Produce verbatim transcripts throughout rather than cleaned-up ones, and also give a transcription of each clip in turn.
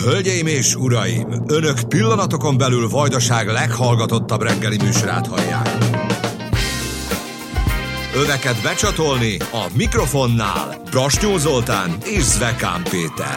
Hölgyeim és uraim, önök pillanatokon belül Vajdaság leghallgatottabb reggeli műsorát hallják. Öveket becsatolni, a mikrofonnál Brasnyó Zoltán és Zvekán Péter.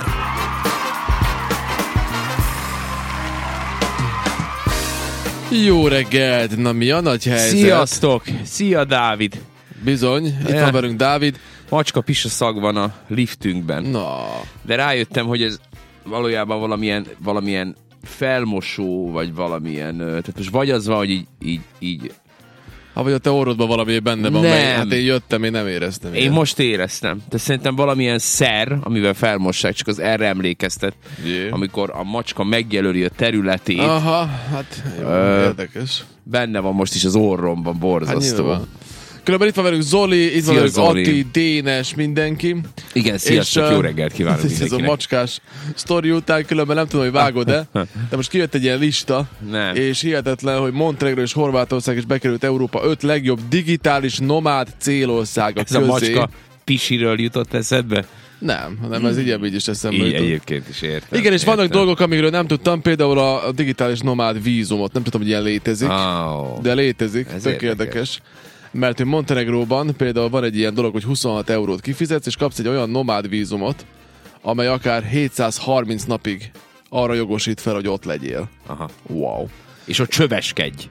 Jó reggelt! Na mi a nagy helyzet? Sziasztok! Szia Dávid! Bizony, itt ja. van velünk Dávid. Macska pisa szag van a liftünkben. Na. De rájöttem, hogy ez valójában valamilyen, valamilyen felmosó, vagy valamilyen, tehát most vagy az van, hogy így, így, így... Ha vagy a te orrodban valami benne van, mely, hát én jöttem, én nem éreztem. Én ilyen. Most éreztem. De szerintem valamilyen szer, amivel felmossák, csak az erre emlékeztet, yeah. amikor a macska megjelöli a területét. Aha, hát jó, uh, érdekes. Benne van most is az orromban, borzasztó. Hát különben itt van velünk Zoli, itt Szia, van velünk Zoli. Atti, Dénes, mindenki. Igen, sziasztok, és, jó reggelt kívánok mindenkinek. Ez a macskás sztori után, különben nem tudom, hogy vágod-e, de most kijött egy ilyen lista, nem. És hihetetlen, hogy Montenegro és Horvátország is bekerült Európa öt legjobb digitális nomád célországa ez közé. Ez a macska pisiről jutott eszedbe? Nem, hanem ez így, így is eszembe így jutott. Egyébként is értem. Igen, és értem. vannak dolgok, amikről nem tudtam, például a digitális nomád vízumot, nem tudtam, hogy ilyen létezik, oh. de létezik, ez tök érdekes. érdekes. Mert hogy Montenegróban például van egy ilyen dolog, hogy huszonhat eurót kifizetsz, és kapsz egy olyan nomád vízumot, amely akár hétszázharminc napig arra jogosít fel, hogy ott legyél. Aha. Wow. És ott csöveskedj.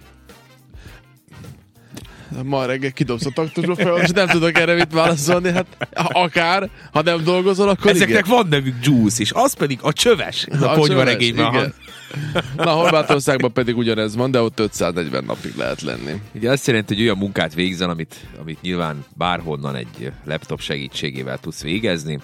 Ma reggel kidobsz a taktusba fel, és nem tudok erre mit válaszolni, hát akár, ha nem dolgozol, akkor ezeknek igen. van nevük Juice, és az pedig a csöves. Ez a, a ponyvaregényben. Na, Horvátországban pedig ugyanez van, de ott ötszáznegyven napig lehet lenni. Ugye azt jelenti, hogy olyan munkát végzel, amit, amit nyilván bárhonnan egy laptop segítségével tudsz végezni,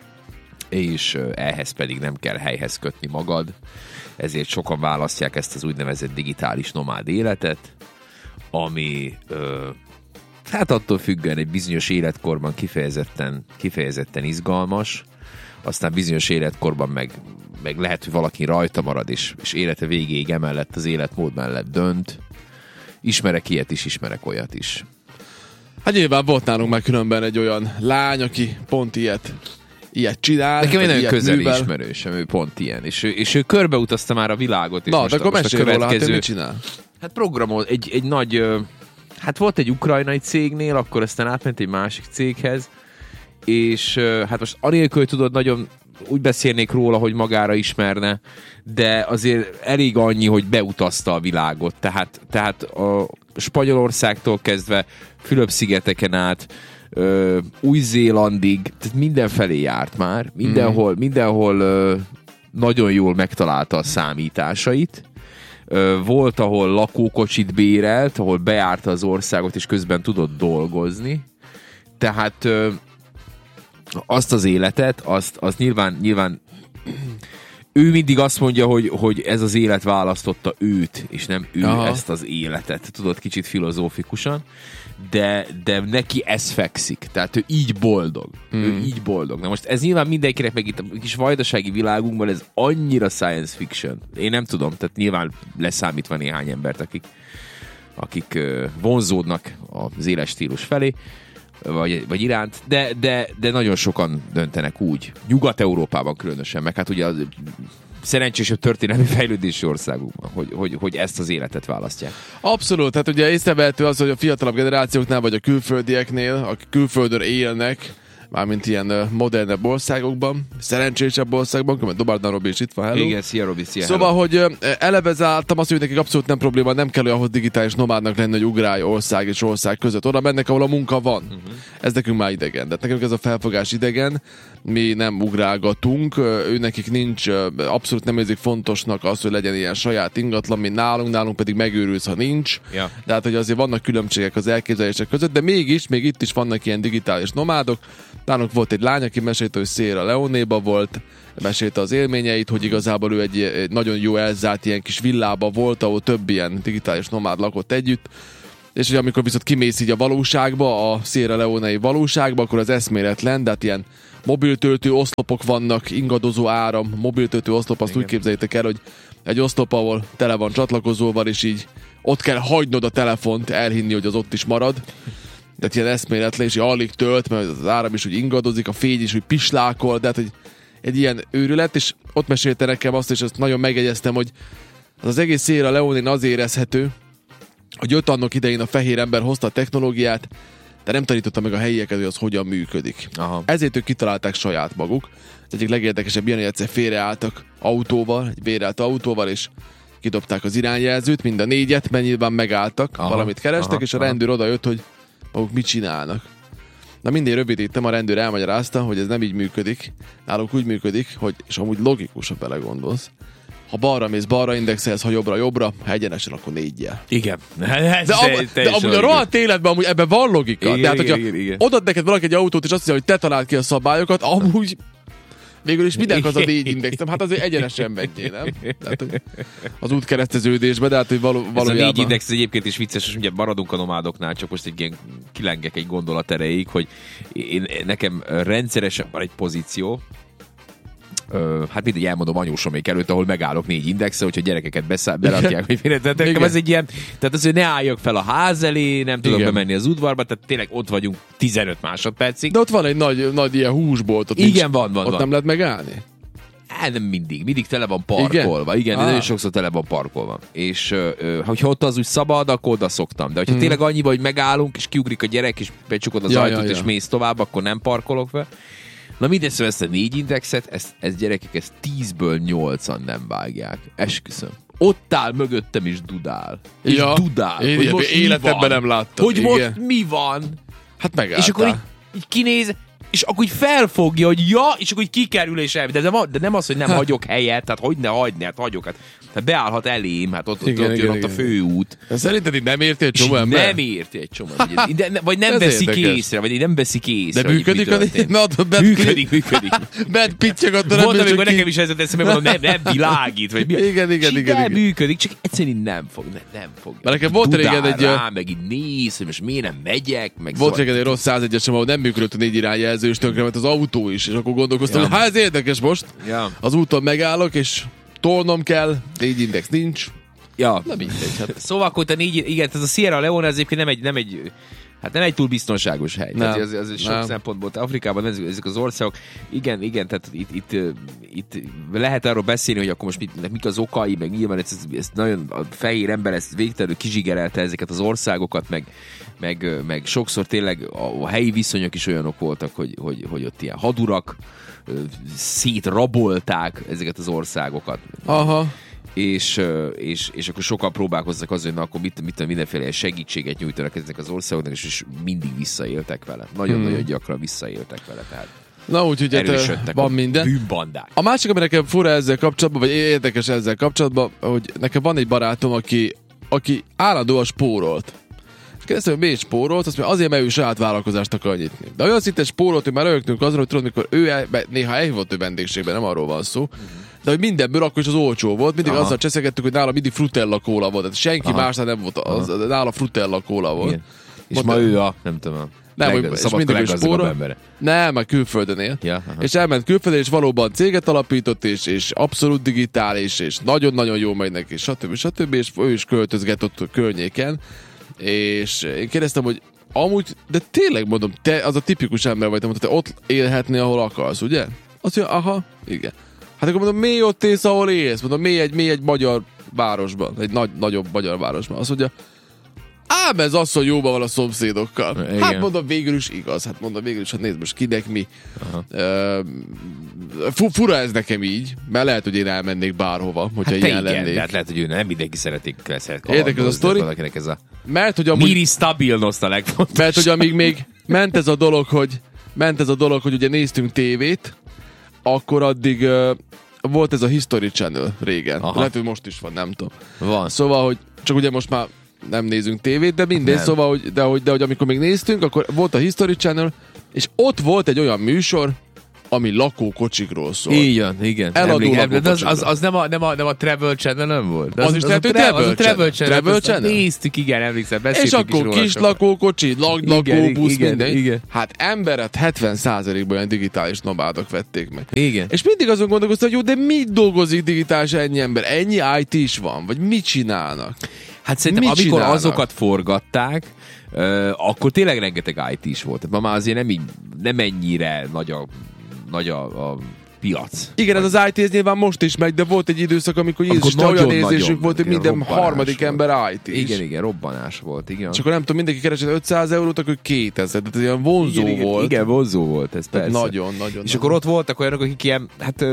és ehhez pedig nem kell helyhez kötni magad, ezért sokan választják ezt az úgynevezett digitális nomád életet, ami ö, hát attól függően egy bizonyos életkorban kifejezetten, kifejezetten izgalmas, aztán bizonyos életkorban meg, meg lehet, hogy valaki rajta marad, és, és élete végéig emellett az életmód mellett dönt. Ismerek ilyet is, ismerek olyat is. Hát nyilván volt nálunk már különben egy olyan lány, aki pont ilyet, ilyet csinál. Nekem egy nagyon közeli művel. ismerősöm, ő pont ilyen, és ő, és ő körbeutazta már a világot. És Na, most, de akkor most mesélj a következő... róla, hát mit csinál? Hát programol, egy, egy nagy, hát volt egy ukrajnai cégnél, akkor aztán átment egy másik céghez, és hát most anélkül tudod, nagyon úgy beszélnék róla, hogy magára ismerne, de azért elég annyi, hogy beutazta a világot, tehát, tehát a Spanyolországtól kezdve Fülöp-szigeteken át, ö, Új-Zélandig, tehát mindenfelé járt már, mindenhol, mm. mindenhol ö, nagyon jól megtalálta a számításait. Volt, ahol lakókocsit bérelt, ahol bejárta az országot, és közben tudott dolgozni. Tehát ö, azt az életet, azt, azt nyilván, nyilván ő mindig azt mondja, hogy, hogy ez az élet választotta őt, és nem ő Aha. ezt az életet. Tudod, kicsit filozófikusan, de, de neki ez fekszik. Tehát ő így boldog. Mm. Ő így boldog. Na most ez nyilván mindenkinek, meg itt a kis vajdasági világunkban ez annyira science fiction. Én nem tudom, tehát nyilván leszámítva néhány embert, akik, akik vonzódnak az éles stílus felé, vagy, vagy iránt, de, de, de nagyon sokan döntenek úgy. Nyugat-Európában különösen, meg hát ugye az szerencsésebb történelmi fejlődési országunkban, hogy, hogy, hogy ezt az életet választják. Abszolút, hát ugye észrevehető az, hogy a fiatalabb generációknál, vagy a külföldieknél, akik külföldön élnek, mármint ilyen modernebb országokban, szerencsésebb országban, mert Dobárdan Robi is itt van, hello. Igen, szia Robi, szia, Szóval, hello. hogy elevezáltam azt, hogy nekik abszolút nem probléma, nem kell ahhoz digitális nomádnak lenni, hogy ugrálj ország és ország között. Oda mennek, ahol a munka van. Uh-huh. Ez nekünk már idegen. De nekünk ez a felfogás idegen, mi nem ugrálgatunk, ő nekik nincs, abszolút nem érzik fontosnak az, hogy legyen ilyen saját ingatlan, mint nálunk, nálunk pedig megőrülsz, ha nincs. Ja. De hát, hogy azért vannak különbségek az elképzelések között, de mégis, még itt is vannak ilyen digitális nomádok. Nálunk volt egy lány, aki mesélte, hogy Sierra Leone-ba volt, mesélte az élményeit, hogy igazából ő egy, egy nagyon jó elzárt ilyen kis villába volt, ahol több ilyen digitális nomád lakott együtt, és hogy amikor viszont kimész így a valóságba, a Sierra Leone-i valóságba, akkor az eszméletlen, de hát ilyen mobiltöltő oszlopok vannak, ingadozó áram, mobiltöltő oszlop, azt Igen. úgy képzeljétek el, hogy egy oszlop, ahol tele van csatlakozóval, és így ott kell hagynod a telefont, elhinni, hogy az ott is marad. Tehát ilyen eszméletlen, és alig tölt, mert az áram is úgy ingadozik, a fény is úgy pislákol, de hát, hogy egy ilyen őrület, és ott mesélte nekem azt, és azt nagyon megjegyeztem, hogy az, az egész Sierra Leone-n az érezhető, hogy ott annak idején a fehér ember hozta a technológiát, de nem tanította meg a helyieket, hogy az hogyan működik. Aha. Ezért ők kitalálták saját maguk. Az egyik legérdekesebb ilyen, hogy egyszer félreálltak autóval, egy vérelt autóval, és kidobták az irányjelzőt, mind a négyet, mert nyilván megálltak, aha, valamit kerestek, aha, és a rendőr oda jött, hogy maguk mit csinálnak. Na mindig rövidítem, a rendőr elmagyarázta, hogy ez nem így működik. Náluk úgy működik, hogy, és amúgy logikus, ha belegondolsz, ha balra mész, balra indexelsz, ha jobbra, jobbra, ha egyenesen, akkor négyjel. Igen. De, ab, de amúgy a rohadt életben amúgy ebben van logika. Igen, Tehát, hogyha igen, igen. odad neked valaki egy autót, és azt mondja, hogy te találd ki a szabályokat, amúgy végül is mindenki az a négy indexem. Hát azért egyenesen menjél, nem? Tehát, az útkereszteződésbe, de hát, hogy való, valójában... Ez a négy index egyébként is vicces, és ugye maradunk a nomádoknál, csak most egy ilyen kilengek egy gondolat erejéig, hogy én, nekem rendszeresen van egy pozíció, Ö, hát mindegy, elmondom anyósomék előtt, ahol megállok négy indexre, hogyha gyerekeket beszáll, berakják, hogy félre. Tehát nekem ez egy ilyen, tehát az, hogy ne álljak fel a ház elé, nem tudok igen. bemenni az udvarba, tehát tényleg ott vagyunk tizenöt másodpercig. De ott van egy nagy, nagy ilyen húsbolt, ott igen, nincs, van, van, ott van. nem lehet megállni? Hát nem mindig, mindig tele van parkolva. Igen, igen ah. nagyon sokszor tele van parkolva. És ö, hogyha ott az úgy szabad, akkor oda szoktam. De hogyha hmm. tényleg annyiba, hogy megállunk, és kiugrik a gyerek, és becsukod az ja, ajtót, ja, ja. és mész tovább, akkor nem parkolok fel. Na mindegy, szóval ezt a négy indexet, ezt, ezt gyerekek, ezt tízből nyolcan nem vágják. Esküszöm. Ott áll mögöttem is dudál. És ja, dudál. Én hogy most életemben nem láttam. Hogy igen. most mi van? Hát megálltál. És akkor így, így kinéz, és akkor így felfogja, hogy ja, és akkor így kikerül és el. De, de, de nem az, hogy nem hagyok helyet, tehát hogy ne hagyni, hát hagyok. Hát, hát beállhat elém, hát ott, igen, ott, igen, ott jön igen. ott a főút. De szerinted így nem érti egy csomó ember? Nem érti egy csomó ember. De, vagy nem veszik észre, vagy nem veszik észre. De működik a Működik, működik. Bent pittyegott a Volt, amikor nekem is ez eszembe mondom, nem, nem világít, vagy mi. Igen, igen, igen. Nem működik, csak egyszerűen nem fog, nem fog. Mert nekem volt régen egy... rá, meg így néz, hogy most miért nem megyek, meg volt régen egy rossz százegyes, ahol nem működött a négy irányjelzős, tönkre az autó is, és akkor gondolkoztam, ja. hogy hát ez érdekes most. Ja. Az úton megállok, és tolnom kell, négy index nincs. Ja. Na mindegy. Hát. Szóval akkor te négy, igen, ez a Sierra Leone az egyébként nem egy, nem egy, hát nem egy túl biztonságos hely. Nem. Tehát ez, ez sok nem. szempontból. Afrikában ezek, ezek az országok, igen, igen, tehát itt, itt, itt lehet arról beszélni, hogy akkor most mit, mik az okai, meg nyilván ez, ez nagyon, a fehér ember ezt végtelenül kizsigerelte ezeket az országokat, meg, meg, meg sokszor tényleg a, a helyi viszonyok is olyanok voltak, hogy, hogy, hogy ott ilyen hadurak szétrabolták ezeket az országokat. Aha. És, és, és akkor sokan próbálkoztak azon, hogy na, akkor mit, mit, mindenféle segítséget nyújtanak ezek az országoknak, és, és mindig visszaéltek vele. Nagyon-nagyon hmm. gyakran visszaéltek vele. Tehát na úgyhogy van minden. Bűnbandák. A másik, ami nekem fura ezzel kapcsolatban, vagy érdekes ezzel kapcsolatban, hogy nekem van egy barátom, aki, aki állandóan spórolt. Kérdeztem, hogy miért spórolt, azt mondja, azért, mert ő saját vállalkozást akar nyitni. De olyan szinte spórolt, hogy már rögtünk azon, hogy tudod, mikor ő el, néha elhívott ő vendégségben, nem arról van szó, de hogy mindenből akkor is az olcsó volt, mindig aha. azzal cseszegettük, hogy nála mindig Frutella kóla volt, tehát senki aha. másnál nem volt, az, nála Frutella kóla volt. Igen. És ma ő a, nem tudom, nem, leg, és mindig ő spórol. Nem, már külföldön él. Ja, és elment külföldön, és valóban céget alapított, és, és abszolút digitális, és nagyon-nagyon jó megy neki, stb. stb. És ő is költözget ott a környéken. És én kérdeztem, hogy amúgy, de tényleg mondom, te az a tipikus ember vagy, te mondtad, te ott élhetnél, ahol akarsz, ugye? Azt mondja, aha, igen. Hát akkor mondom, mély ott élsz, ahol élsz? Mondom, mély egy, mély egy magyar városban, egy nagy, nagyobb magyar városban. Azt mondja, ám ez az, hogy jóban van a szomszédokkal. Igen. Hát mondom, végül is igaz. Hát mondom, végül is, hát nézd most kinek mi. Uh, fura ez nekem így, mert lehet, hogy én elmennék bárhova, hogyha hát ilyen lennék. De hát lehet, hogy ő nem mindenki szeretik. Érdekes a sztori. Ez a... Mert, hogy amúgy... Miri stabilnost a legfontosabb. Mert, hogy amíg még ment ez a dolog, hogy ment ez a dolog, hogy ugye néztünk tévét, akkor addig uh, volt ez a History Channel régen. Aha. Lehet, hogy most is van, nem tudom. Van. Szóval, hogy csak ugye most már nem nézünk tévét, de mindegy, szóval, hogy, de, hogy, de hogy amikor még néztünk, akkor volt a History Channel, és ott volt egy olyan műsor, ami lakókocsikról szól. Igen, igen. Eladó lakókocsikról. Az, az, az nem, a, nem, a, nem a Travel Channel nem volt? Az, az is lehet, hogy Travel, Travel Channel. Travel Channel? Néztük, igen, emlékszem, beszéltük. És akkor kis lakókocsi, lakóbusz, minden. Igen. Hát emberet hetven százalékban olyan digitális nomádok vették meg. Igen. És mindig azon gondolkoztam, hogy jó, de mit dolgozik digitális ennyi ember? Ennyi i té is van? Vagy mit csinálnak? Hát szerintem, mit amikor csinálnak? Azokat forgatták, uh, akkor tényleg rengeteg i té is volt. Ma már azért nem, így, nem ennyire nagy a, nagy a, a piac. Igen, ez az i té ez nyilván most is megy, de volt egy időszak, amikor Jézus, olyan érzésük volt, hogy minden harmadik volt. Ember i té. Igen, igen, robbanás volt, igen. És akkor nem tudom, mindenki keresett ötszáz eurót, akkor kétezer, tehát ez ilyen vonzó igen, igen, volt. Igen, vonzó volt ez, persze. Nagyon, nagyon. És nagyon. akkor ott voltak olyanok, akik ilyen, hát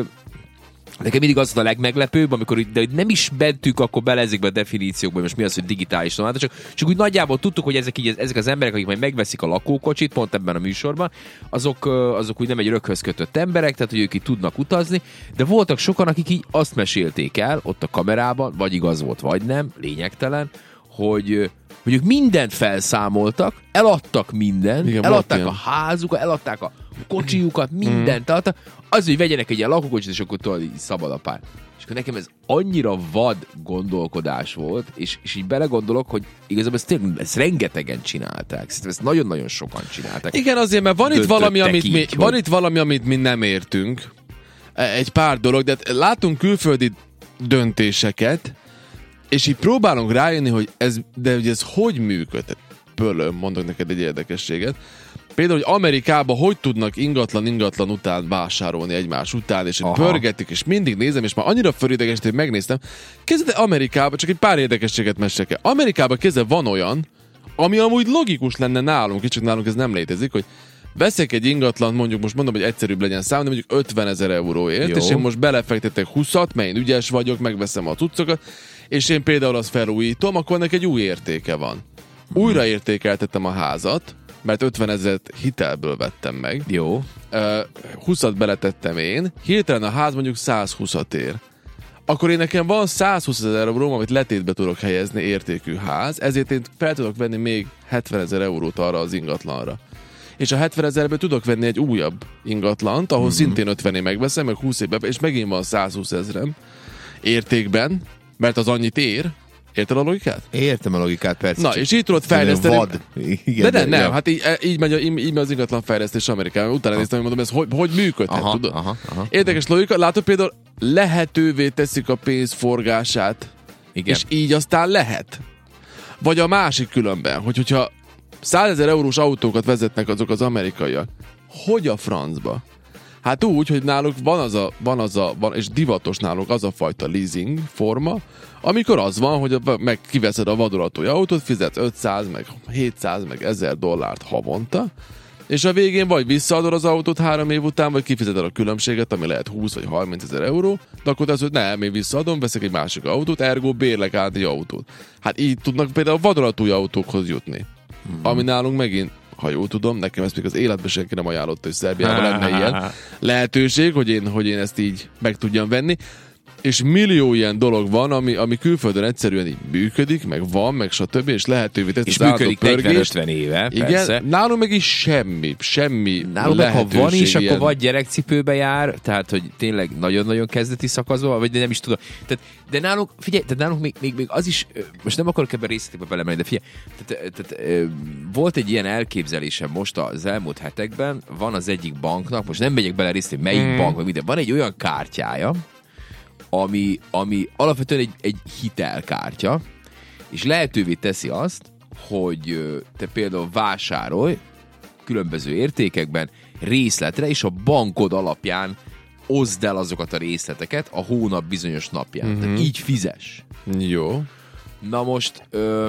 nekem mindig az a legmeglepőbb, amikor de nem is mentünk akkor bele ezekbe a definíciókba, hogy most mi az, hogy digitális nomád, csak, csak úgy nagyjából tudtuk, hogy ezek, így, ezek az emberek, akik majd megveszik a lakókocsit, pont ebben a műsorban, azok, azok úgy nem egy örökhöz kötött emberek, tehát hogy ők így tudnak utazni, de voltak sokan, akik így azt mesélték el ott a kamerában, vagy igaz volt, vagy nem, lényegtelen, hogy, hogy ők mindent felszámoltak, eladtak mindent, igen, eladták a házukat, eladták a kocsijukat, mindent eladtak, az, hogy vegyenek egy ilyen lakókocsit, és akkor tudod, így szabad a pár. És akkor nekem ez annyira vad gondolkodás volt, és, és így belegondolok, hogy igazából ezt, tényleg, ezt rengetegen csinálták. Szerintem ezt nagyon-nagyon sokan csinálták. Igen, azért, mert van itt, valami, amit így, mi, hogy... van itt valami, amit mi nem értünk. Egy pár dolog, de látunk külföldi döntéseket, és így próbálunk rájönni, hogy ez, de hogy ez hogy működik. Pölöm, mondok neked egy érdekességet. Például, hogy Amerikában hogy tudnak ingatlan ingatlan után vásárolni egymás után, és pörgetik, és mindig nézem, és már annyira fölidegesítő, hogy megnéztem. Kezdve Amerikában, csak egy pár érdekességet mesélek el. Amerikában kezdve van olyan, ami amúgy logikus lenne nálunk, kicsit nálunk ez nem létezik, hogy veszek egy ingatlan, mondjuk most mondom, hogy egyszerűbb legyen számomra, mondjuk ötvenezer euróért, jó. És én most belefektetek húszat, mert én ügyes vagyok, megveszem a cuccokat, és én például azt felújítom, akkor ennek egy új értéke van. Újraértékeltettem a házat, mert ötvenezret hitelből vettem meg. Jó. húszat beletettem én, hirtelen a ház mondjuk százhúszat ér. Akkor én nekem van százhúszezer euróm, amit letétbe tudok helyezni értékű ház, ezért én fel tudok venni még hetvenezer eurót arra az ingatlanra. És a hetvenezerből tudok venni egy újabb ingatlant, ahol mm-hmm. szintén ötvené megveszem, meg húsz évben, és megint van százhúszezrem értékben, mert az annyit ér. Érted a logikát? Értem a logikát, persze. Na, és így tudod fejleszteni. Vad. Igen, de, de nem, ja. hát így, így, megy, így, így megy az ingatlan fejlesztés Amerikában. Utána néztem, hogy mondom, ez hogy, hogy működhet, aha, tudod? Aha, aha. Érdekes logika. Látod, például lehetővé teszik a pénz forgását. Igen. És így aztán lehet. Vagy a másik különben, hogy hogyha százezer eurós autókat vezetnek azok az amerikaiak, hogy a francba? Hát úgy, hogy náluk van az a, van az a van, és divatos náluk az a fajta leasing forma, amikor az van, hogy a, meg kiveszed a vadulatói autót, fizetsz ötszáz, meg hétszáz, meg ezer dollárt havonta, és a végén vagy visszaadod az autót három év után, vagy kifizeted a különbséget, ami lehet húsz vagy harminc ezer euró, de akkor az, hogy nem, én visszaadom, veszek egy másik autót, ergo bérlek át egy autót. Hát így tudnak például a vadulatói autókhoz jutni. Hmm. Ami nálunk megint, ha jól tudom, nekem ezt még az életben senki nem ajánlotta, hogy Szerbiában lenne ilyen lehetőség, hogy én, hogy én ezt így meg tudjam venni. És millió ilyen dolog van, ami, ami külföldön egyszerűen így működik, meg van, meg stb. És lehetővé tesz és az működik negyven-ötven éve, igen, persze. Nálunk meg is semmi, semmi nálunk meg, ha van is, ilyen... akkor vagy gyerekcipőbe jár, tehát, hogy tényleg nagyon-nagyon kezdeti szakaszban, vagy nem is tudom. Tehát, de nálunk, figyelj, tehát nálunk még, még, még az is, most nem akarok ebben részletekbe belemenni, de figyelj, tehát, tehát, volt egy ilyen elképzelésem most az elmúlt hetekben, van az egyik banknak, most nem megyek bele részletekbe, melyik hmm. bank, vagy minden, van egy olyan kártyája, Ami, ami alapvetően egy, egy hitelkártya, és lehetővé teszi azt, hogy te például vásárolj különböző értékekben részletre, és a bankod alapján oszd el azokat a részleteket a hónap bizonyos napján. Mm-hmm. Tehát így fizess. Jó. Na most ö,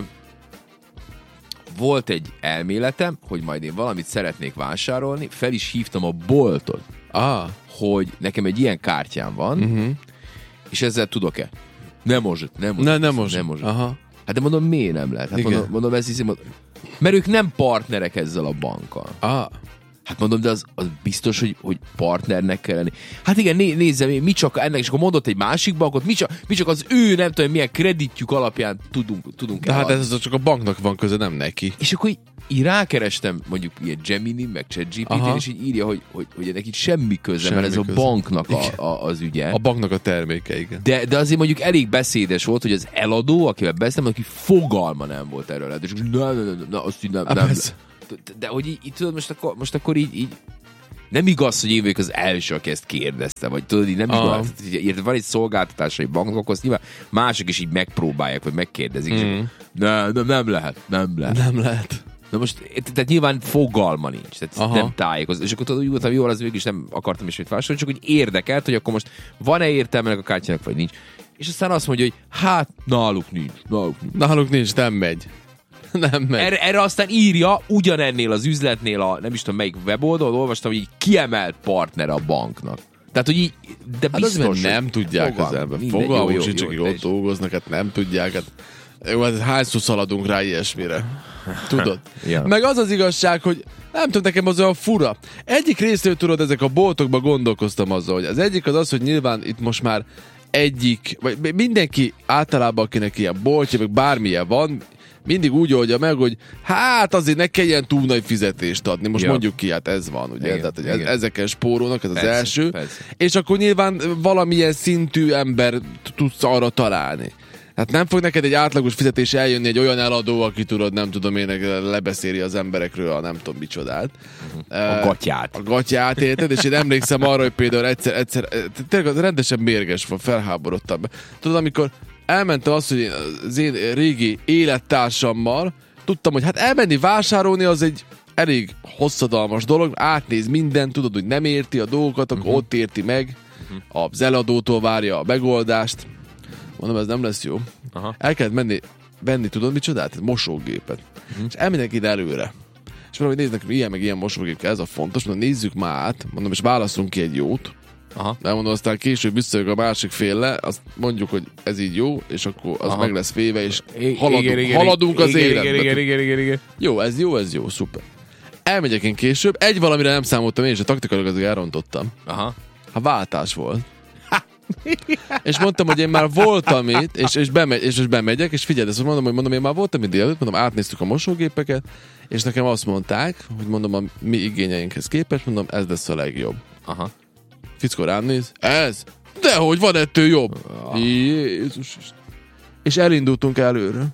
volt egy elméletem, hogy majd én valamit szeretnék vásárolni, fel is hívtam a boltot, ah. hogy nekem egy ilyen kártyám van, mm-hmm. és ezzel tudok-e? Nem most, nem most. Ne, nem most. Nem most. Aha. Hát de mondom, miért nem lehet? Hát mondom, mondom, ez hiszem, mert ők nem partnerek ezzel a bankkal. Ah. Hát mondom, de az, az biztos, hogy, hogy partnernek kell lenni. Hát igen, né, nézzem, mi csak ennek, és akkor mondott egy másik bankot, mi csak, mi csak az ő, nem tudom, milyen kreditjük alapján tudunk, tudunk de eladni. Hát ez csak a banknak van köze, nem neki. És akkor így, így rákerestem, mondjuk ilyen Gemini, meg ChatGPT-n, és így írja, hogy, hogy, hogy neki semmi köze, semmi mert ez köze. A banknak a, a, az ügye. A banknak a terméke, igen. De, de azért mondjuk elég beszédes volt, hogy az eladó, akivel beszéltem, aki fogalma nem volt erről. És nem, nem, nem, nem, azt így nem, nem. De hogy így, így tudod, most akkor, most akkor így, így nem igaz, hogy én vagyok az első, aki ezt kérdezte, vagy tudod, így nem igaz. Érted, van egy szolgáltatás, egy bankokhoz, nyilván mások is így megpróbálják, vagy megkérdezik. Mm. Nem, nem, nem lehet, nem lehet. Nem lehet. Na most, tehát nyilván fogalma nincs, tehát Aha. nem tájékozott. És akkor tudod, úgy voltam, jól, az végül is nem akartam is mit vásárolni, csak hogy érdekelt, hogy akkor most van-e értelme a kártyának, vagy nincs. És aztán azt mondja, hogy hát náluk nincs, náluk nincs. Náluk nincs, nem megy. Nem megy. Erre, erre aztán írja, ugyanennél az üzletnél a, nem is tudom melyik weboldalon, olvastam, hogy így kiemelt partner a banknak. Tehát, hogy így, de Hát biztos, az, nem tudják az ember. Fogalmuk sincs, akik ott dolgoznak, hát nem tudják. Hát, jó, hát hányszor szaladunk rá ilyesmire? Tudod? Ja. Meg az az igazság, hogy nem tudom, nekem az olyan fura. Egyik részről tudod, ezek a boltokban gondolkoztam azzal, hogy az egyik az az, hogy nyilván itt most már egyik, vagy mindenki általában, akinek ilyen boltja, meg bármilyen van, mindig úgy oldja meg, hogy hát azért ne kelljen túl nagy fizetést adni. Most ja. mondjuk ki, hát ez van, ugye? Igen, Tehát, hogy igen. ezeken spórolnak, ez Persze, az első. persze. És akkor nyilván valamilyen szintű ember tudsz arra találni. Hát nem fog neked egy átlagos fizetés eljönni egy olyan eladó, aki tudod, nem tudom én, lebeszéli az emberekről a nem tudom micsodát. A gatyát. A gatyát, érted? És én emlékszem arra, hogy például egyszer, egyszer tényleg rendesen mérges van, felháborodtam. Tudod, amikor elmentem azt, hogy én az én régi élettársammal tudtam, hogy hát elmenni vásárolni az egy elég hosszadalmas dolog, átnéz mindent, tudod, hogy nem érti a dolgokat, akkor uh-huh. ott érti meg, uh-huh. az eladótól várja a megoldást. Mondom, ez nem lesz jó. Aha. El kellett menni, venni, tudod micsodát? Mosógépet. Uh-huh. És elmennek ide előre. És mondom, hogy néznek, ilyen meg ilyen mosógép kell, ez a fontos. Mondom, nézzük már át. Mondom, és válaszunk ki egy jót. Aha. De mondom, aztán később visszajövök a másik félle, azt mondjuk, hogy ez így jó, és akkor az Aha. meg lesz véve, és haladunk, igen, igen, haladunk az igen, életbe. Igen, igen, igen, igen, igen. Jó, ez jó, ez jó, szuper. Elmegyek én később, egy valamire nem számoltam én, és a taktikailag azért elrontottam. Aha. Ha váltás volt. És mondtam, hogy én már voltam itt, és, és, bemegy, és, és bemegyek, és figyelj, ezt mondom, hogy mondom, én már voltam itt délután, mondom, átnéztük a mosógépeket, és nekem azt mondták, hogy mondom, a mi igényeinkhez képest, mondom, ez lesz a legjobb. Aha. Fickó rám néz, ez? Dehogy van ettől jobb. Ah. Jézus. És elindultunk előre.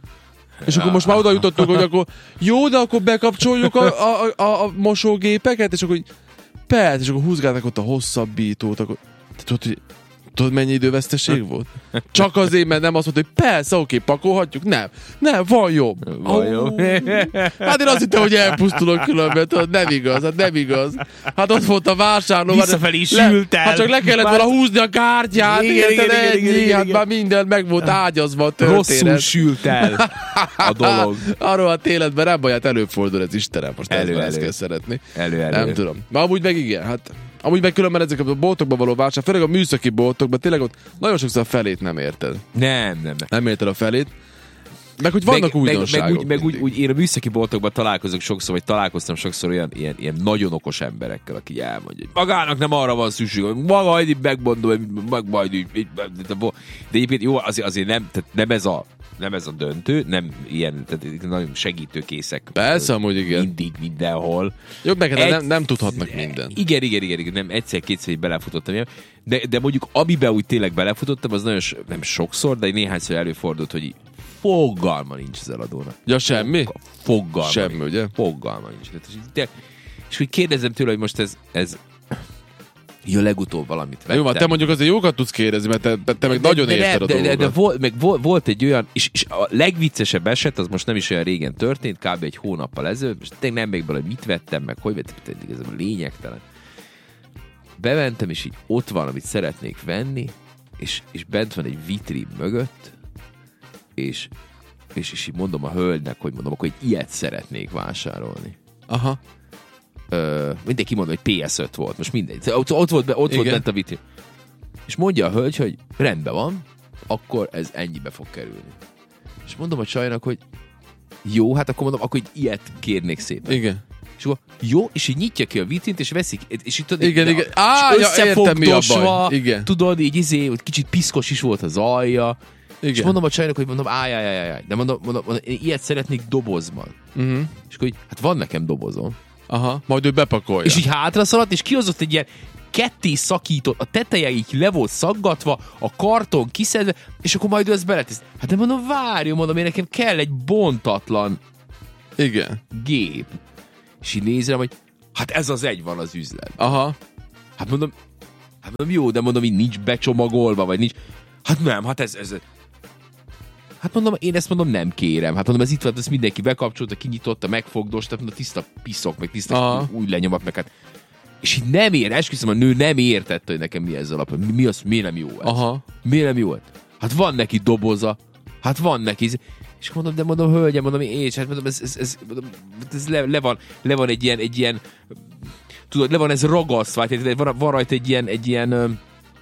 És ja. akkor most már oda jutottunk, hogy akkor jó, de akkor bekapcsoljuk a, a, a, a mosógépeket, és akkor persze, és akkor húzgálták ott a hosszabbítót, akkor tudod, hogy tudod, mennyi időveszteség volt? Csak azért, mert nem azt mondta, hogy persze, oké, pakolhatjuk. Nem, nem, van jobb. Van oh. jobb. Hát én azt hittem, hogy elpusztulok különben, tudod, nem igaz, hát nem igaz. Hát ott volt a vásárló. Visszafelé sült el. Hát csak le kellett volna húzni a kártyát, igen, igen, igen, ennyi, igen, igen, hát igen. Már minden meg volt ágyazva a történet. Rosszul sült el a dolog. Arról a életben nem baj, hát előfordul ez Istenem, most elő, elő, elő. ezt kell szeretni. Elő, elő. Nem tudom. Ma amúgy meg igen, hát amúgy meg különben ezek a boltokban való vásár, főleg a műszaki boltokban, tényleg ott nagyon sokszor a felét nem érted. Nem, nem, nem. Nem érted a felét. Meg hogy vannak meg, újdonságok. Meg, meg, meg úgy, úgy én a műszaki boltokban találkozok sokszor, vagy találkoztam sokszor olyan ilyen, ilyen nagyon okos emberekkel, aki elmondja, hogy magának nem arra van szükség, hogy maga így megmondom, hogy meg majd így, így, de egyébként jó, azért, azért nem, tehát nem ez a nem ez a döntő, nem ilyen, tehát nagyon segítőkészek. Persze, amúgy igen. Mindig, mindenhol. Jó, meg Egy, nem, nem tudhatnak mindent. Igen, igen, igen, igen, nem egyszer-kétszer így belefutottam ilyen. De, de mondjuk amiben úgy tényleg belefutottam, az nagyon, nem sokszor, de néhányszor előfordult, hogy fogalma nincs az eladónak. Ja, semmi? Fogalma Semmi, nincs. ugye? Fogalma nincs. De, de, és úgy kérdezem tőle, hogy most ez, ez jó, legutóbb valamit vettem. Jó, hát te mondjuk azért jókat tudsz kérdezni, mert te, te, te meg de, nagyon de, érted de, a de, dolgokat. de, de volt, meg volt, volt egy olyan, és, és a legviccesebb eset, az most nem is olyan régen történt, kb. Egy hónappal ezelőtt, és tényleg nem még bele, hogy mit vettem, meg hogy vettem, pedig ez a lényegtelen. Bementem, és így ott van, amit szeretnék venni, és, és bent van egy vitrín mögött, és, és, és így mondom a hölgynek, hogy mondom, akkor egy ilyet szeretnék vásárolni. Aha. Ö, mindenki mondom, hogy pé es öt volt, most mindegy. Ott, ott volt, ott volt bent a vitrín. És mondja a hölgy, hogy rendben van, akkor ez ennyibe fog kerülni. És mondom a csajnak, hogy jó, hát akkor mondom, akkor egy ilyet kérnék szépen. Igen. És akkor jó, és így nyitja ki a vitrint, és veszik, és így tudod, igen, így, igen. Á, ja, értem, mi a baj. Igen. Tudod, így izé, kicsit piszkos is volt az alja. Igen. És mondom a csajnak, hogy mondom, áj, áj, áj, áj. De mondom, mondom, mondom, én ilyet szeretnék dobozban. Uh-huh. És akkor így, hát van nekem dobozom. Aha, majd ő bepakolja. És így hátra szaladt, és kihozott egy ilyen ketté szakított, a teteje így le volt szaggatva, a karton kiszedve, és akkor majd ő ezt beletesz. Hát de mondom, várjon, mondom, én nekem kell egy bontatlan igen. gép. És így nézem, hogy hát ez az egy van az üzlet. Aha. Hát mondom, hát mondom, jó, de mondom, így nincs becsomagolva, vagy nincs. Hát nem, hát ez, ez Hát mondom, én ezt mondom, nem kérem. Hát mondom, ez itt van, ezt mindenki bekapcsolta, kinyitotta, megfogdos, tehát mondom, tiszta piszok, meg tiszta új lenyomat, meg hát. És így nem ér, esküszöm, a nő nem értette, hogy nekem mi ez a lap. Mi, mi az, miért nem jó ez? Aha. Miért nem jó ez? Hát van neki doboza, hát van neki. És mondom, de mondom, hölgyem, mondom, és hát mondom, ez, ez, ez, ez le, le, van, le van egy ilyen, egy ilyen, tudod, le van ez ragasztva, van, van rajta egy ilyen, egy ilyen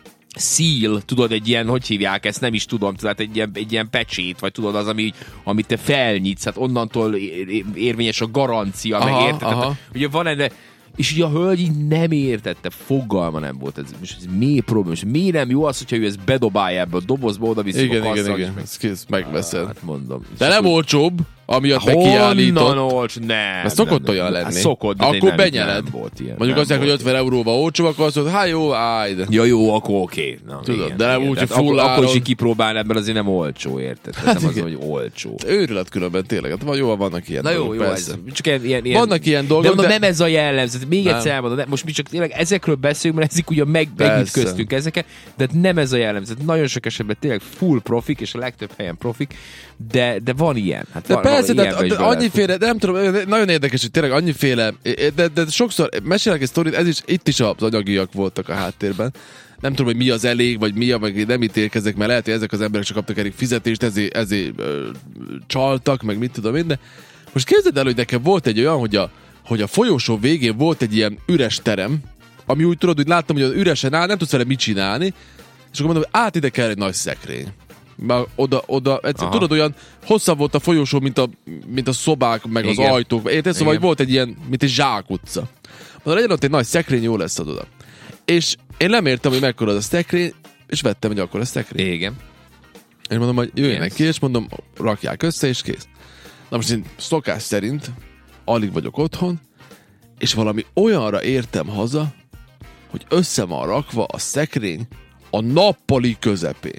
seal, tudod, egy ilyen, hogy hívják ezt, nem is tudom, tehát egy ilyen, egy ilyen pecsét, vagy tudod, az, ami, amit te felnyitsz, hát onnantól érvényes a garancia, aha, meg érted? Tehát, ugye van ennek, és ugye a hölgy így nem értette, fogalma nem volt. Ez, és ez mi probléma? És mi nem jó az, hogyha ő ezt bedobálja ebbe a dobozba, oda viszik igen, a kasszal. Igen, igen, igen, ezt kész, megveszed. Hát mondom. De nem olcsóbb, amiatt bekiállított. Honnan olcsó? Nem. Ez szokott olyan lenni. Hát szokott, de akkor nem, benyeled. Nem volt ilyen. Mondjuk azt mondják, hogy ötven euróval olcsóbb, akkor azt mondod, hát jó, állj. Ja, jó, akkor oké. Okay. Tudod, igen, de nem úgy, hogy full áron. Akkor is kipróbálni, mert azért nem olcsó, érted? Hát nem az, hogy olcsó. Őrület különben tényleg. Hát van, jó, vannak ilyen Na jó, dolgok, jó, persze. ez, csak ilyen, ilyen, ilyen, vannak ilyen dolgok, de mondom, de... nem ez a jellemző. Még egyszer elmondom, most mi csak tényleg ezekről beszélünk, mert ezek ugye meg, megütköztünk ezeket, de nem ez a jellemző. Nagyon sok esetben tényleg full profik, és a legtöbb helyen profik, de, de van ilyen. Hát de van, persze, van, de, de annyiféle, de nem tudom, nagyon érdekes, hogy tényleg annyiféle, de, de sokszor mesélek egy sztorit, ez is, itt is az anyagiak voltak a háttérben. Nem tudom, hogy mi az elég, vagy mi a, meg nem ítélkezek, mert lehet, hogy ezek az emberek csak kaptak elég fizetést, ezért, ezért ö, csaltak, meg mit tudom én, de most képzeld el, hogy nekem volt egy olyan, hogy a, hogy a folyósó végén volt egy ilyen üres terem, ami úgy tudod, hogy láttam, hogy az üresen áll, nem tudsz vele mit csinálni, és akkor mondom, hogy át ide kell egy nagy szekrény. Már oda, oda, egyszer, tudod, olyan hosszabb volt a folyósó, mint a, mint a szobák, meg igen. Az ajtók. Érted? Szóval, hogy volt egy ilyen, mint egy zsákutca. Mondom, legyen ott egy nagy szekrény, jó lesz az oda. És én nem értem, hogy mekkora az a szekrény, és vettem egy akkora szekrény. Igen. És mondom, hogy jöjjenek ki, és mondom, rakják össze, és kész. Na most én szokás szerint alig vagyok otthon, és valami olyanra értem haza, hogy össze van rakva a szekrény a nappali közepén.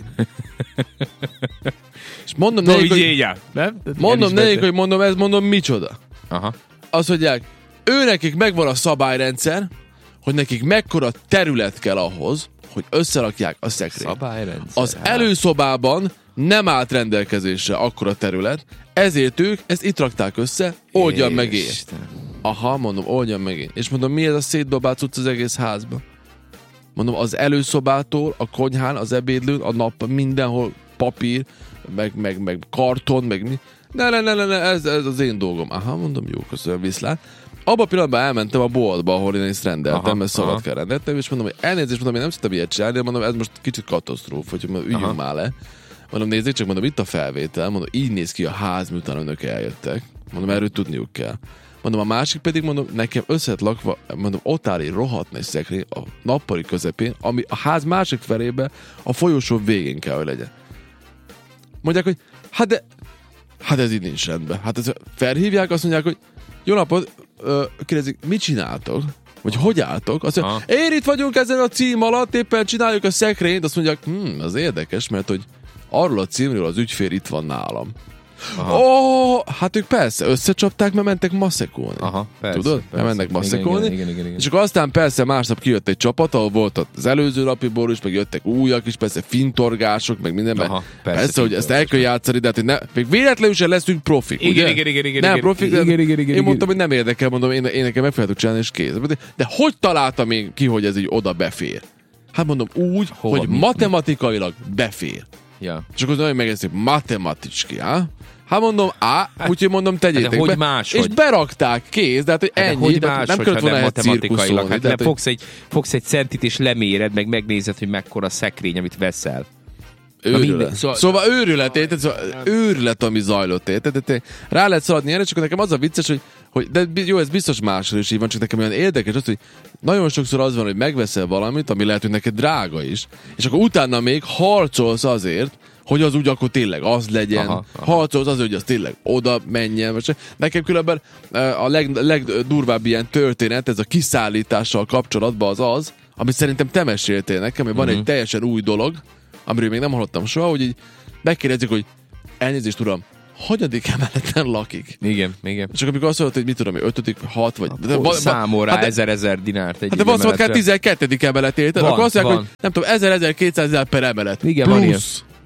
És mondom no, nekik, hogy, nem? mondom nekik, hogy mondom, ez mondom, micsoda. Aha. Azt mondják, ő nekik megvan a szabályrendszer, hogy nekik mekkora terület kell ahhoz, hogy összerakják a szekrényt. Szabályrendszer. Az hát. Előszobában nem állt rendelkezésre akkora terület, ezért ők ezt itt rakták össze, oldjan meg én. Aha, mondom, oldjan meg én. És mondom, mi ez a szétdobált cucc az egész házba? Mondom, az előszobától, a konyhán, az ebédlőn, a nap, mindenhol papír, meg, meg, meg karton, meg mi. Ne, ne, ne, ne, ne ez, ez az én dolgom. Aha, mondom, jó, köszönöm, viszlát. Abba a pillanatban elmentem a boltba, ahol én ezt rendeltem, aha, mert szabad kell rendeltem, és mondom, hogy elnézést, mondom, én nem tudtam ilyet csinálni, mondom, ez most kicsit katasztrófa, hogy mondom, üljünk aha. már le. Mondom, nézzék csak, mondom, itt a felvétel, mondom, így néz ki a ház, miután önök eljöttek. Mondom, erről tudniuk kell. Mondom, a másik pedig, mondom, nekem össze lett lakva, mondom, ott áll egy rohadt nagy szekrény a nappali közepén, ami a ház másik felébe a folyosó végén kell, hogy legyen. Mondják, hogy hát de, hát ez így nincs rendben. Hát ez felhívják, azt mondják, hogy jó napot, kérdezik, mit csináltok? Vagy hogy álltok? Azt mondják, én itt vagyunk ezen a cím alatt, éppen csináljuk a szekrényt, azt mondják, hm, az érdekes, mert hogy arról a címről az ügyfél itt van nálam. Ó, oh, hát ők persze összecsapták, mert mentek maszekolni. Aha, persze, tudod? Persze. Mert mennek maszekolni. Igen, igen, igen, igen. És akkor aztán persze másnap kijött egy csapat, ahol volt az előző napi borús, meg jöttek újak is, persze fintorgások, meg minden. Aha, persze, persze hogy ezt el kell játszani, de hát ne, még véletlenül sem leszünk profik, igen, ugye? Igen, igen, igen, nem igen, profik, igen, igen, igen, igen, én mondtam, hogy nem érdekel, mondom, én, én nekem meg fogjátok csinálni, és kész. De, de hogy találtam én ki, hogy ez így oda befér? Hát mondom úgy, Hova, hogy mi, matematikailag mi? befér. Ja. És akkor nagyon megérzik, matematiski, á? Hát mondom, á, úgyhogy mondom, tegyétek hát de be. Más, és hogy... berakták, kész, de hát, hogy ennyi, hogy de más, nem kellett volna ehhez cirkuszolni. Hát de hát, hogy... fogsz, egy, fogsz egy centit és leméred, meg megnézed, hogy mekkora szekrény, amit veszel. Őrület. Minden, szóval, szóval őrület, érted? Szóval őrület, ami zajlott, érted? Rá lehet szaladni erre, csak nekem az a vicces, hogy, hogy de jó, ez biztos másról is így van, csak nekem olyan érdekes az, hogy nagyon sokszor az van, hogy megveszel valamit, ami lehet, hogy neked drága is, és akkor utána még harcolsz azért, hogy az úgy akkor tényleg az legyen, aha, aha. harcolsz azért, hogy az tényleg oda menjen. Nekem különben a leg, legdurvább ilyen történet, ez a kiszállítással kapcsolatban az az, amit szerintem te meséltél nekem, hogy van uh-huh. egy teljesen új dolog, amiről még nem hallottam soha, hogy így megkérdezik, hogy elnézést uram, hanyadik emeleten lakik? Igen, igen. Csak amikor azt mondod, hogy mit tudom, ötödik, hat vagy... Számol rá ezer-ezer dinárt egy hát de azt mondod, kell tizenkettedik emelet, érted? Akkor azt mondják, hogy nem tudom, ezer-ezerkétszáz per emelet. Igen, plusz.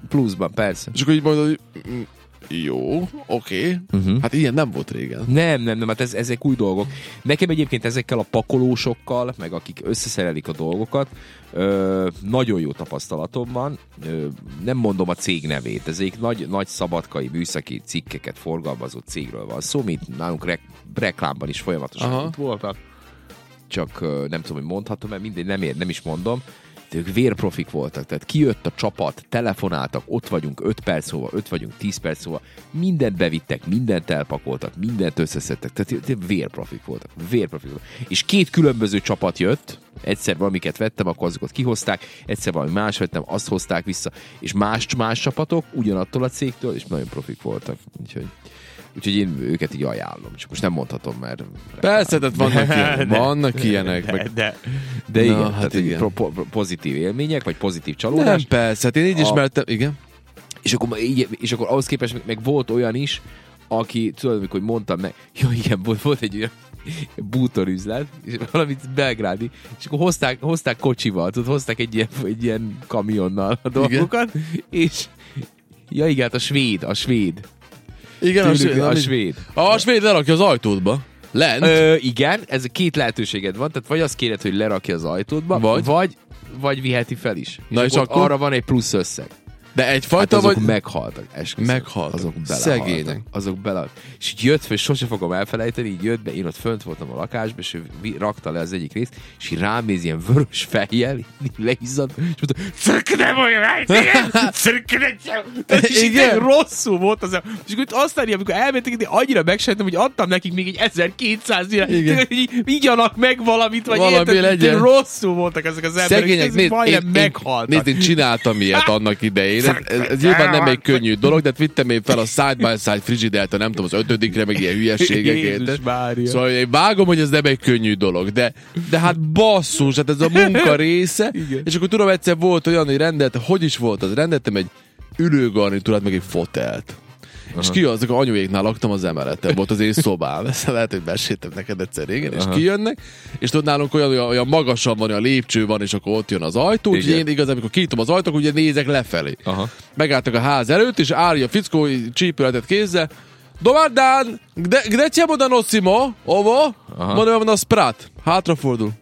pluszban, persze. És akkor így mondod, hogy mm, jó, oké. Okay. Uh-huh. Hát ilyen nem volt régen. Nem, nem, nem, hát ez, ezek új dolgok. Nekem egyébként ezekkel a pakolósokkal, meg akik összeszerelik a dolgokat, ö, nagyon jó tapasztalatom van. Ö, nem mondom a cég nevét, ezek nagy, nagy szabadkai műszaki cikkeket forgalmazó cégről van szó, mint nálunk rek- reklámban is folyamatosan itt voltak. Csak ö, nem tudom, hogy mondhatom, mert mindegy, nem ér, nem is mondom. De ők vérprofik voltak, tehát kijött a csapat, telefonáltak, ott vagyunk öt perc múlva, ott vagyunk tíz perc múlva, mindent bevittek, mindent elpakoltak, mindent összeszedtek, tehát vérprofik voltak, vérprofik voltak. És két különböző csapat jött, egyszer valamiket vettem, akkor azokat kihozták, egyszer valami más vettem, azt hozták vissza, és más, más csapatok ugyanattól a cégtől, és nagyon profik voltak, úgyhogy... Úgyhogy én őket így ajánlom. Csak most nem mondhatom, mert... Persze, tehát vannak ilyenek. Vannak ilyenek. De, meg... de, de igen, Na, hát igen. Po- po- pozitív élmények, vagy pozitív csalódás. Nem, persze, hát én így A... ismertem, igen. És akkor, így, és akkor ahhoz képest meg, meg volt olyan is, aki, tudod, amikor mondtam meg, jó igen, volt, volt egy olyan bútorüzlet, és valamit belgrádi, és akkor hozták, hozták kocsival, tudod, hozták egy ilyen, egy ilyen kamionnal a dolgokat, igen. És ja igen, hát a svéd, a svéd. Igen, a svéd. A svéd. A svéd lerakja az ajtódba. Lent. Ö, igen, ez két lehetőséged van, tehát vagy azt kéred, hogy lerakja az ajtódba, vagy, vagy, vagy viheti fel is. Na és, és akkor arra van egy plusz összeg. De egyfajta hát azok vagy... meghaltak, esküszöm. Meghaltak. Azok belehaltak. Szegények. Azok bele. És így jött fel, és sose fogom elfelejteni, így jött be, én ott fönt voltam a lakásba, és ő rakta le az egyik részt, és így rám néz ilyen vörös fejjel, így leizzadt, és mondta, szörködem olyan rájt, szörködem és így rosszul volt az. És akkor aztán, amikor elmentek, én annyira megsejtem, hogy adtam nekik még egy ezerkétszáz direkt, hogy igyanak meg valamit, vagy valami érted, rosszul voltak ezek az emberek, szegények, nézd, majdnem meghaltak. Nézd, én csináltam ilyet annak idején. Ez, ez, ez nyilván nem egy könnyű dolog, de hát vittem én fel a Side by Side Frigidelt, nem tudom, az ötödikre, meg ilyen hülyeségeket. Szóval én vágom, hogy ez nem egy könnyű dolog, de, de hát basszus, hát ez a munka része. Igen. És akkor tudom, egyszer volt olyan, hogy rendeltem, hogy is volt az, rendeltem egy ülőgarnitúrát, meg egy fotelt. Aha. És kijönnek, a anyuéknál laktam az emeleten, volt az én szobám, ezt lehet, hogy meséltem neked egyszer régen, és aha, kijönnek, és tudod, nálunk olyan, olyan, olyan magasan van, olyan lépcső van, és akkor ott jön az ajtó, úgyhogy én igazán, amikor kinyitom az ajtót, ugye nézek lefelé. Aha. Megálltak a ház előtt, és Ári a fickó csípületet kézzel, Dobar dan, gde, gde ćemo da nosimo ovo? Mondom, na sprat. Hátrafordul.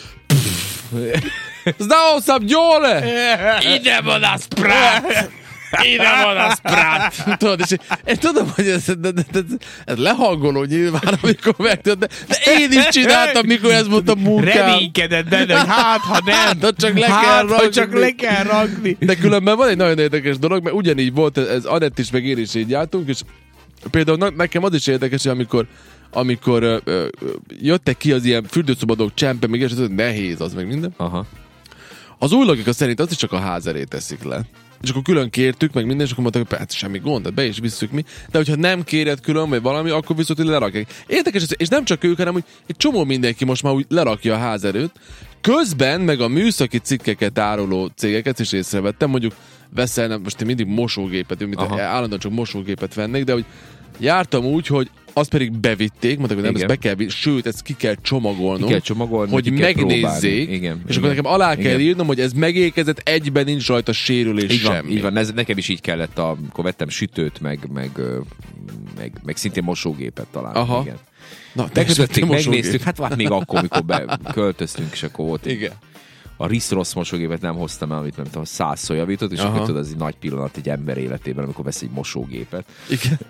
Znao sam Gyole! Idemo na sprat! Ide van a sprat! Tudod, és én tudom, hogy ez, ez, ez, ez lehangoló nyilván, amikor megtudod, de, de én is csináltam, mikor ez volt a munkám. Reménykedett benne, hogy hát, ha nem. Hát, csak le hát, kell rakni. csak le kell rakni. De különben van egy nagyon érdekes dolog, mert ugyanígy volt, ez Anett is, meg én is így jártunk, és például nekem az is érdekes, hogy amikor amikor ö, ö, jöttek ki az ilyen fürdőszobadók, csempe, még és az nehéz az, meg minden. Aha. Az új logika szerint azt is csak a ház elé teszik le. És akkor külön kértük, meg minden, és akkor mondták, hogy hát semmi gond, de be is visszük mi. De hogyha nem kéred külön, vagy valami, akkor viszont lerakják. Érdekes, és nem csak ők, hanem hogy egy csomó mindenki most már úgy lerakja a ház előtt. Közben, meg a műszaki cikkeket áruló cégeket is észrevettem, mondjuk veszel, nem, most én mindig mosógépet, mint állandóan csak mosógépet vennék, de hogy jártam úgy, hogy azt pedig bevitték, mondták, hogy nem, ezt be kell, sőt, ezt ki kell csomagolnom, ki kell csomagolni, hogy ki kell megnézzék, igen, és igen, akkor nekem alá igen, kell írnom, hogy ez megékezett, egyben nincs rajta sérülés így van, semmi. Így van, ez, nekem is így kellett, a, amikor vettem sütőt, meg, meg, meg, meg szintén mosógépet talán. Aha. Igen. Na, megnéztük, megnéztük, hát hát még akkor, mikor beköltöztünk, és akkor volt. Igen. A Riss-Ross mosógépet nem hoztam el, amit nem tudom, százszor javított, és aha, akkor tudod, ez egy nagy pillanat egy ember életében, amikor vesz egy mosógépet. Igen.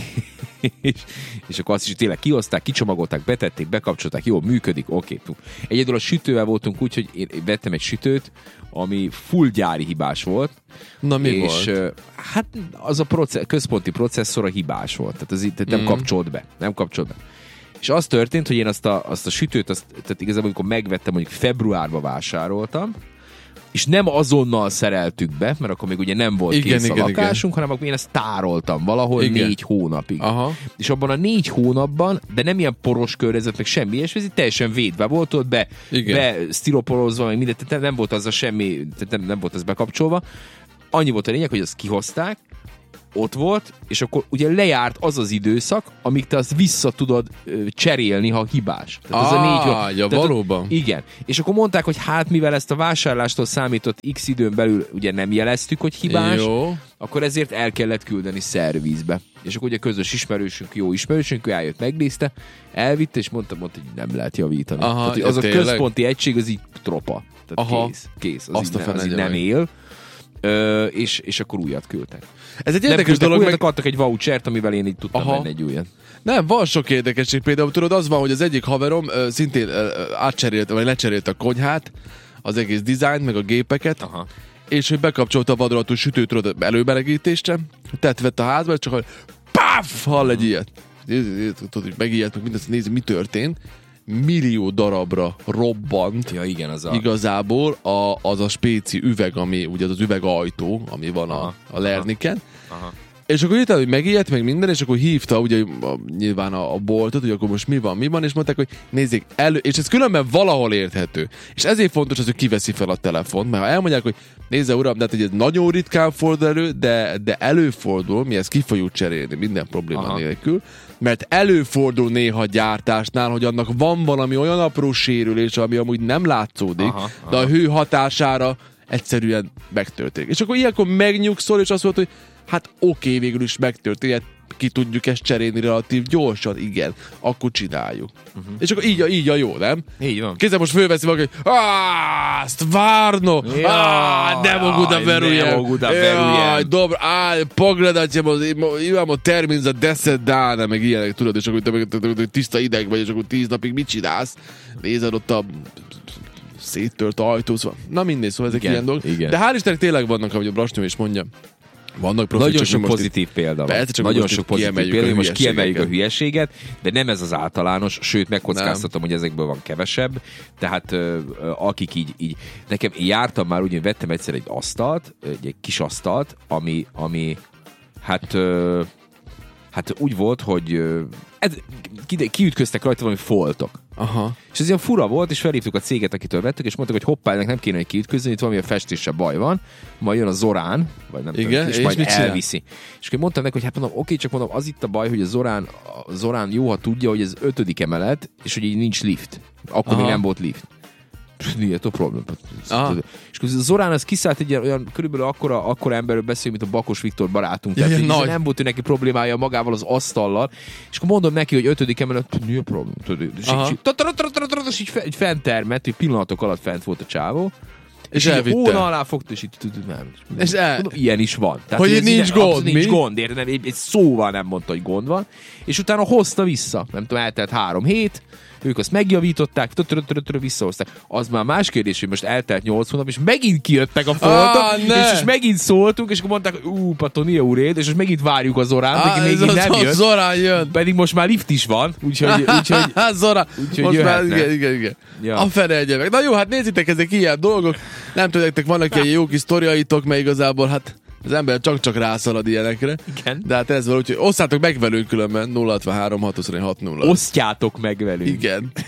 és, és akkor azt is tényleg kihozták, kicsomagolták, betették, bekapcsolták, jó, működik, oké. Egyedül a sütővel voltunk úgy, hogy én vettem egy sütőt, ami full gyári hibás volt. Na mi és, volt? Hát az a processz, központi processzor a hibás volt, tehát az itt nem mm. kapcsolt be, nem kapcsolt be. És az történt, hogy én azt a, azt a sütőt, azt, tehát igazából amikor megvettem, mondjuk februárba vásároltam, és nem azonnal szereltük be, mert akkor még ugye nem volt igen, kész igen, a lakásunk, igen, hanem akkor én ezt tároltam valahol igen, négy hónapig. Aha. És abban a négy hónapban, de nem ilyen poros környezet, meg semmi ilyesmi, teljesen védve volt ott, be, be sztiroporozva, meg mindent, tehát nem volt az a semmi, tehát nem, nem volt az bekapcsolva. annyi volt a lényeg, hogy azt kihozták, ott volt, és akkor ugye lejárt az az időszak, amíg te azt vissza tudod ö, cserélni, ha hibás. Tehát ez ah, a négy ja, tehát, valóban. Igen. És akkor mondták, hogy hát mivel ezt a vásárlástól számított X időn belül ugye nem jeleztük, hogy hibás, Jó. akkor ezért el kellett küldeni szervizbe. És akkor ugye közös ismerősünk, jó ismerősünk, ő eljött, megnézte, elvitte, és mondta, mondta, hogy nem lehet javítani. Aha, tehát, hogy az a tényleg? központi egység, az így tropa. Tehát Aha. kész, kész. Az Azt így, a ne, az így fene nem meg. él. Ö, és, és akkor újat küldtek. Ez egy Nem érdekes küldtek dolog, újat, meg... adtak egy vouchert, amivel én így tudtam Aha. venni egy újat. Nem, van sok érdekesség. Például tudod, az van, hogy az egyik haverom ö, szintén ö, átcserélte, vagy lecserélte a konyhát, az egész dizájnt, meg a gépeket, Aha. és hogy bekapcsolta a vadonatúj sütőt, tudod, előmelegítésre, tett vett a házba, és csak hogy páff, hall egy ilyet. Tudod, hogy megijedt, meg mindezt nézi, mi történt. Millió darabra robbant Ja, igen, az a... igazából a, az a spéci üveg, ami ugye az az üvegajtó, ami van a, Aha. a Lerniken. Aha. És akkor írtál, hogy megijedt, meg minden, és akkor hívta ugye a, nyilván a, a boltot, hogy akkor most mi van, mi van, és mondták, hogy nézzék elő, és ez különben valahol érthető. És ezért fontos az, hogy kiveszi fel a telefont, mert ha elmondják, hogy nézze uram, de hát, hogy ez nagyon ritkán fordul elő, de, de előfordul, mi ezt ki fogjuk cserélni minden probléma Aha. nélkül, mert előfordul néha gyártásnál, hogy annak van valami olyan apró sérülés, ami amúgy nem látszódik, Aha, de aha. a hő hatására egyszerűen megtörténik. És akkor ilyenkor megnyugszol, és azt mondod, hogy hát oké, végül is megtörtént, ki tudjuk ezt cserélni relatív gyorsan, igen, akkor csináljuk. Uh-huh. És akkor így a, így a jó, nem? Így van. Kézzel most fölveszi magad, hogy áh, stvarno, áh, ne mogu da Aj, verujem. ne mogu da verujem. Jaj, dobro, áj, pogledat ćemo, imamo termin za deset dana, meg ilyenek, tudod, és akkor te meg- te- te- te- tiszta ideg vagy, és akkor tíz napig mit csinálsz? Nézed ott a széttört ajtó, szóval. Na mindegy, szóval ezek Igen, ilyen dolgok. igen. De hál' Istennek tényleg vannak, ahogy a Brasnyó is mondja, vannak profik, Nagyon csak sok most pozitív példa van. Persze, csak Nagyon most sok itt pozitív kiemeljük példa, a most kiemeljük a hülyeségeket. hülyeséget, de nem ez az általános, sőt megkockáztatom, hogy ezekből van kevesebb. Tehát ö, ö, akik így, így, nekem én jártam már úgy, hogy vettem egyszer egy asztalt, egy, egy kis asztalt, ami, ami hát ö, hát úgy volt, hogy ö, ez, ki, kiütköztek rajta valami foltok. Aha. És ez ilyen fura volt, és felhívtuk a céget, akitől vettük, és mondtuk, hogy hoppá, ennek nem kéne, hogy kiütközni, itt valami festéssel baj van, majd jön a Zorán, vagy nem Igen, tudom, és és majd mit csinál? elviszi. És akkor mondtam neki, hogy hát mondom, oké, csak mondom, az itt a baj, hogy a Zorán, a Zorán jó, ha tudja, hogy ez ötödik emelet, és hogy így nincs lift. Akkor Aha. még nem volt lift. Ilyet a problém. Aha. És akkor a Zorán az kiszállt egy ilyen, olyan körülbelül akkora, akkora emberről beszél, mint a Bakos Viktor barátunk. Ja, Tehát ja, így nagy. nem volt ő neki problémája magával az asztallal. És akkor mondom neki, hogy ötödik emelet, mi a problém? Tudod, és Aha. így- tataratarataratat, és így fe- így fent termett, hogy pillanatok alatt fent volt a csávó. És így elvitte. hóna alá fogta, és így tudod, nem. És el- Mondom, ilyen is van. Tehát, Hogy ez nincs ide- gond, abszolút nincs mi? gond, érted? Nem, egy, egy szóval nem mondta, hogy gond van. És utána hozta vissza. Nem tudom, eltelt három hét, ők azt megjavították, tötörötörötörö visszahozták. Az már más kérdés, hogy most eltelt nyolc hónap, és megint kijöttek a foltok, Ah, ne! és, és megint szóltunk, és akkor mondták, hogy ú, Patonia úréd, és most megint várjuk a Zoránt, Á, aki még ez így az- nem az jött. Zorán jön. Pedig most már lift is van, úgyhogy, úgyhogy Zora, úgyhogy most már, jöhetne. igen, igen, igen. Ja. A fene egye meg. Na jó, hát nézzétek, ezek ilyen dolgok. Nem tudom, nektek vannak ilyen jó kis sztoriaitok, mert igazából hát az ember csak-csak rászalad ilyenekre. Igen. De hát ez van, úgyhogy osszátok meg velünk különben nulla hatvanhárom hat huszonöt hat nulla. osztjátok meg velünk. Igen.